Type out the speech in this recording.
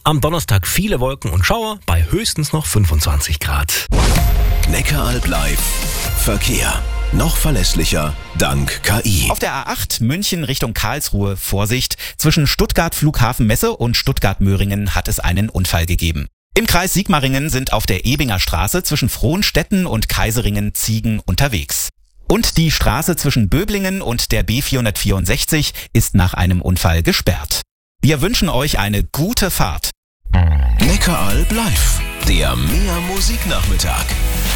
Am Donnerstag viele Wolken und Schauer bei höchstens noch 25 Grad. Neckaralb live. Verkehr. Noch verlässlicher dank KI. Auf der A8 München Richtung Karlsruhe Vorsicht. Zwischen Stuttgart Flughafen Messe und Stuttgart Möhringen hat es einen Unfall gegeben. Im Kreis Sigmaringen sind auf der Ebinger Straße zwischen Frohnstetten und Kaiseringen Ziegen unterwegs. Und die Straße zwischen Böblingen und der B464 ist nach einem Unfall gesperrt. Wir wünschen euch eine gute Fahrt. Neckaralb live. Der Mehr Musiknachmittag.